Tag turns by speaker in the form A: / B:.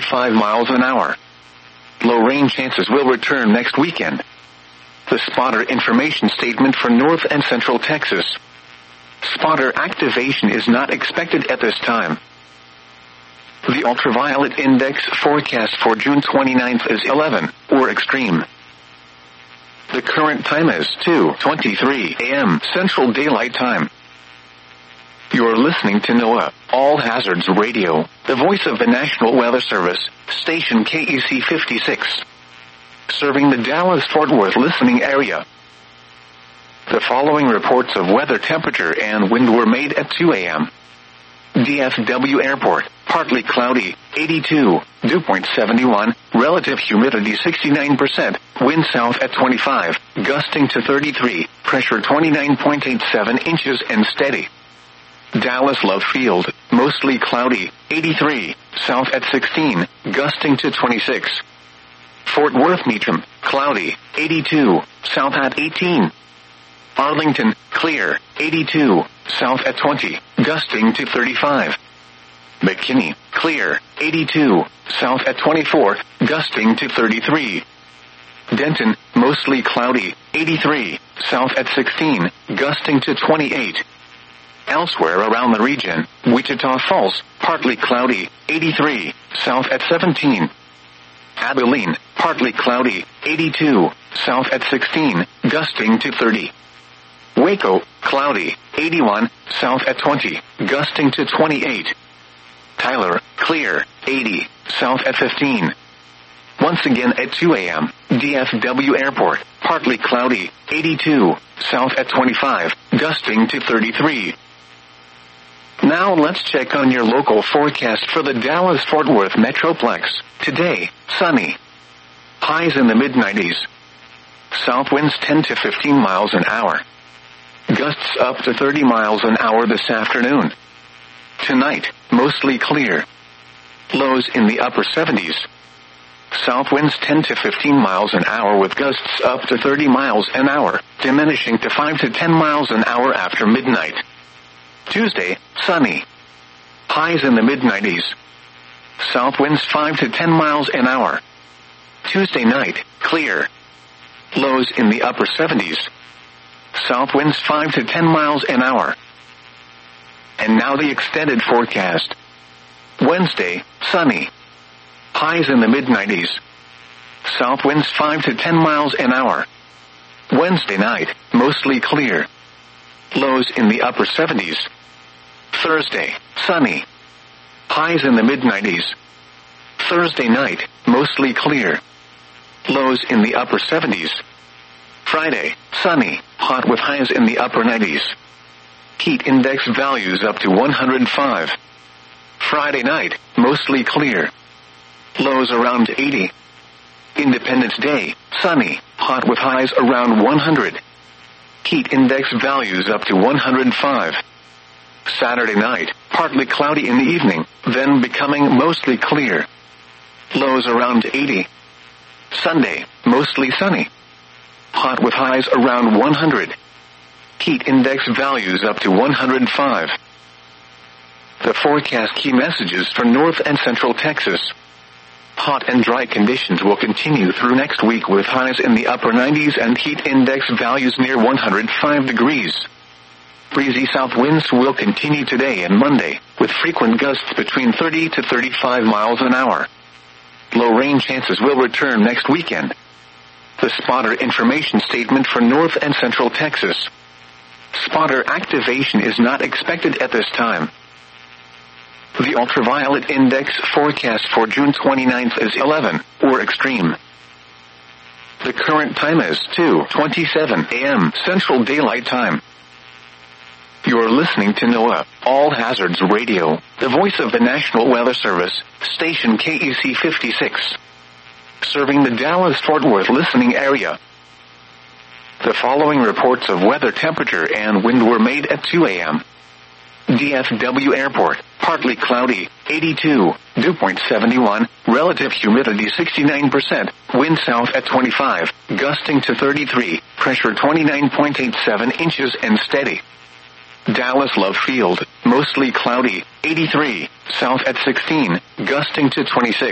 A: 105 miles an hour. Low rain chances will return next weekend. The spotter information statement for North and Central Texas. Spotter activation is not expected at this time. The ultraviolet index forecast for June 29th is 11, or extreme. The current time is 2:23 a.m. Central Daylight Time. You're listening to NOAA, All Hazards Radio, the voice of the National Weather Service, station KEC 56. Serving the Dallas-Fort Worth listening area. The following reports of weather temperature and wind were made at 2 a.m. DFW Airport, partly cloudy, 82, dew point 71, relative humidity 69%, wind south at 25, gusting to 33, pressure 29.87 inches and steady. Dallas Love Field, mostly cloudy, 83, south at 16, gusting to 26. Fort Worth Meacham, cloudy, 82, south at 18. Arlington, clear, 82, south at 20, gusting to 35. McKinney, clear, 82, south at 24, gusting to 33. Denton, mostly cloudy, 83, south at 16, gusting to 28. Elsewhere around the region, Wichita Falls, partly cloudy, 83, south at 17. Abilene, partly cloudy, 82, south at 16, gusting to 30. Waco, cloudy, 81, south at 20, gusting to 28. Tyler, clear, 80, south at 15. Once again at 2 a.m., DFW Airport, partly cloudy, 82, south at 25, gusting to 33. Now let's check on your local forecast for the Dallas-Fort Worth Metroplex. Today, sunny. Highs in the mid-90s. South winds 10 to 15 miles an hour. Gusts up to 30 miles an hour this afternoon. Tonight, mostly clear. Lows in the upper 70s. South winds 10 to 15 miles an hour with gusts up to 30 miles an hour, diminishing to 5 to 10 miles an hour after midnight. Tuesday, sunny. Highs in the mid-90s. South winds 5 to 10 miles an hour. Tuesday night, clear. Lows in the upper 70s. South winds 5 to 10 miles an hour. And now the extended forecast. Wednesday, sunny. Highs in the mid-90s. South winds 5 to 10 miles an hour. Wednesday night, mostly clear. Lows in the upper 70s. Thursday, sunny. Highs in the mid-90s. Thursday night, mostly clear. Lows in the upper 70s. Friday, sunny, hot with highs in the upper 90s. Heat index values up to 105. Friday night, mostly clear. Lows around 80. Independence Day, sunny, hot with highs around 100. Heat index values up to 105. Saturday night, partly cloudy in the evening, then becoming mostly clear. Lows around 80. Sunday, mostly sunny. Hot with highs around 100. Heat index values up to 105. The forecast key messages for North and Central Texas. Hot and dry conditions will continue through next week with highs in the upper 90s and heat index values near 105 degrees. Breezy south winds will continue today and Monday, with frequent gusts between 30 to 35 miles an hour. Low rain chances will return next weekend. The spotter information statement for North and Central Texas. Spotter activation is not expected at this time. The ultraviolet index forecast for June 29th is 11, or extreme. The current time is 2:27 a.m. Central Daylight Time. You're listening to NOAA, All Hazards Radio, the voice of the National Weather Service, station KEC 56. Serving the Dallas-Fort Worth listening area. The following reports of weather temperature and wind were made at 2 a.m. DFW Airport, partly cloudy, 82, dew point 71, relative humidity 69%, wind south at 25, gusting to 33, pressure 29.87 inches and steady. Dallas Love Field, mostly cloudy, 83, south at 16, gusting to 26.